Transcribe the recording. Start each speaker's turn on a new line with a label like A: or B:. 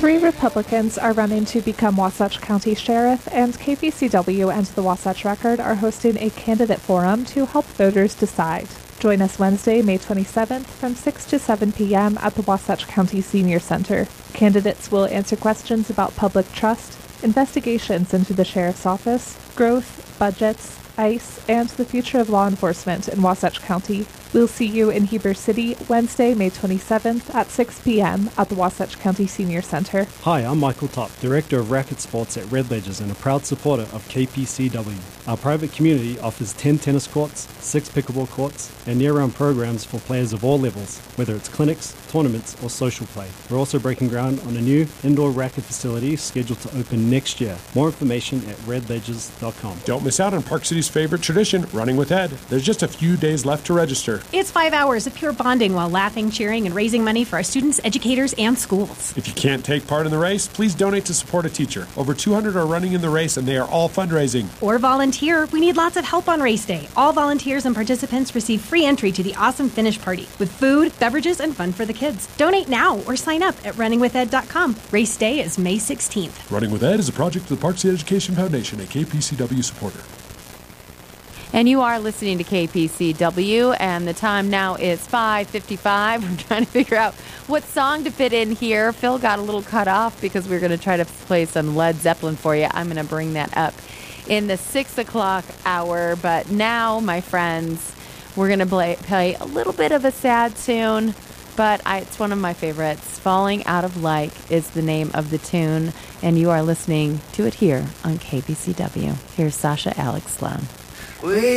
A: 3 Republicans are running to become Wasatch County Sheriff, and KPCW and the Wasatch Record are hosting a candidate forum to help voters decide. Join us Wednesday, May 27th from 6 to 7 p.m. at the Wasatch County Senior Center. Candidates will answer questions about public trust, investigations into the sheriff's office, growth, budgets, ICE, and the future of law enforcement in Wasatch County. We'll see you in Heber City Wednesday, May 27th at 6 p.m. at the Wasatch County Senior Center.
B: Hi, I'm Michael Topp, Director of Racket Sports at Red Ledgers and a proud supporter of KPCW. Our private community offers 10 tennis courts, 6 pickleball courts, and year-round programs for players of all levels, whether it's clinics, tournaments, or social play. We're also breaking ground on a new indoor racket facility scheduled to open next year. More information at redledgers.com.
C: Don't miss out on Park City's favorite tradition, Running with Ed. There's just a few days left to register.
D: It's 5 hours of pure bonding while laughing, cheering, and raising money for our students, educators, and schools.
C: If you can't take part in the race, please donate to support a teacher. Over 200 are running in the race, and they are all fundraising.
D: Or volunteer. We need lots of help on race day. All volunteers and participants receive free entry to the awesome finish party with food, beverages, and fun for the kids. Donate now or sign up at runningwithed.com. Race day is May 16th.
C: Running with Ed is a project of the Park City Education Foundation, a KPCW supporter.
E: And you are listening to KPCW, and the time now is 5:55. We're trying to figure out what song to fit in here. Phil got a little cut off because we were going to try to play some Led Zeppelin for you. I'm going to bring that up in the 6 o'clock hour. But now, my friends, we're going to play a little bit of a sad tune, but it's one of my favorites. Falling Out of Like is the name of the tune, and you are listening to it here on KPCW. Here's Sasha Alex Sloan.